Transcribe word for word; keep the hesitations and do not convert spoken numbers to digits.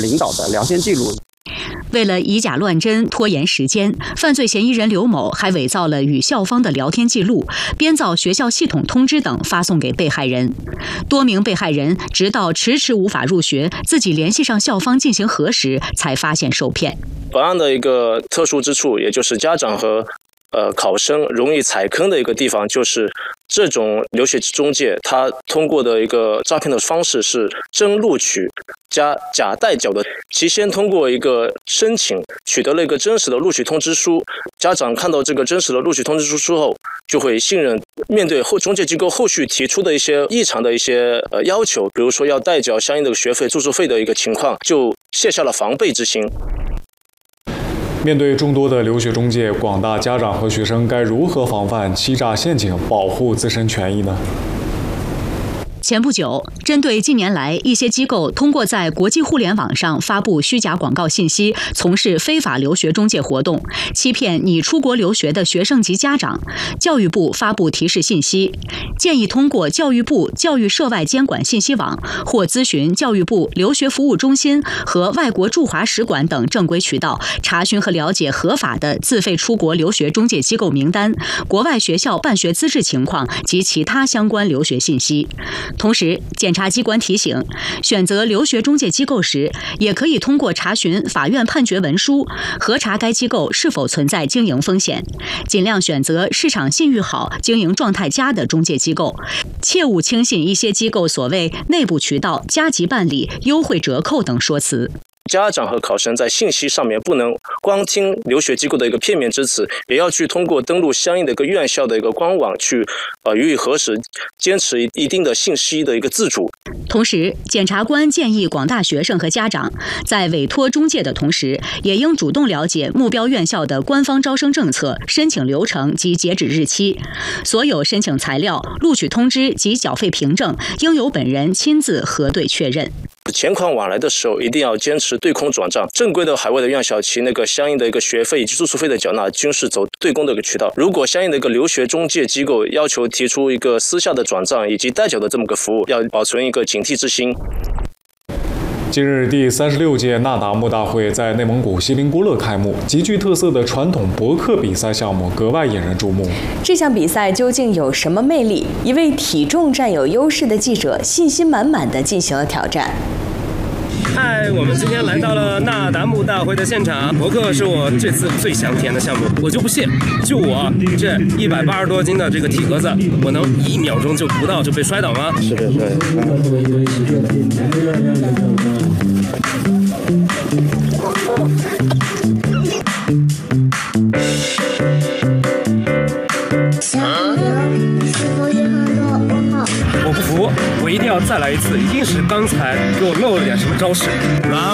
领导的聊天记录。 为了以假乱真、拖延时间，犯罪嫌疑人刘某还伪造了与校方的聊天记录，编造学校系统通知等发送给被害人。多名被害人直到迟迟无法入学，自己联系上校方进行核实，才发现受骗。 本案的一个特殊之处，也就是家长和呃考生容易踩坑的一个地方，就是这种留学中介他通过的一个诈骗的方式是真录取加假代缴的。其先通过一个申请取得了一个真实的录取通知书，家长看到这个真实的录取通知书之后，就会信任面对后中介机构后续提出的一些异常的一些呃要求，比如说要代缴相应的学费、住宿费的一个情况，就卸下了防备之心。 面对众多的留学中介，广大家长和学生该如何防范欺诈陷阱，保护自身权益呢？ 前不久，针对近年来一些机构通过在国际互联网上发布虚假广告信息，从事非法留学中介活动，欺骗拟出国留学的学生及家长，教育部发布提示信息，建议通过教育部教育涉外监管信息网或咨询教育部留学服务中心和外国驻华使馆等正规渠道，查询和了解合法的自费出国留学中介机构名单、国外学校办学资质情况及其他相关留学信息。同时，检察机关提醒，选择留学中介机构时，也可以通过查询法院判决文书，核查该机构是否存在经营风险，尽量选择市场信誉好、经营状态佳的中介机构，切勿轻信一些机构所谓内部渠道、加急办理、优惠折扣等说辞。 家长和考生在信息上面不能光听留学机构的一个片面之词，也要去通过登录相应的一个院校的一个官网去呃予以核实，坚持一定的信息的一个自主。 同时，检察官建议广大学生和家长在委托中介的同时，也应主动了解目标院校的官方招生政策、申请流程及截止日期。所有申请材料、录取通知及缴费凭证应由本人亲自核对确认。 钱款往来的时候，一定要坚持对空转账。正规的海外的院校，其那个相应的一个学费以及住宿费的缴纳，均是走对公的一个渠道。如果相应的一个留学中介机构要求提出一个私下的转账以及代缴的这么个服务，要保存一个警惕之心。 近日，第三十六届那达慕大会在内蒙古锡林郭勒开幕，极具特色的传统搏克比赛项目格外引人注目。 这项比赛究竟有什么魅力？一位体重占有优势的记者信心满满地进行了挑战。 嗨，我们今天来到了那达慕大会的现场。搏克是我这次最想体验的项目，我就不信，就我这一百八十多斤的这个体格子，我能一秒钟就不到就被摔倒吗？ 是的，对。 我不服，我一定要再来一次，一定是刚才给我漏了点什么招式。